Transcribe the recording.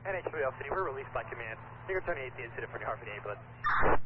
NH3L City, we're released by command. Finger 28, the incident for New Hartford ambulance.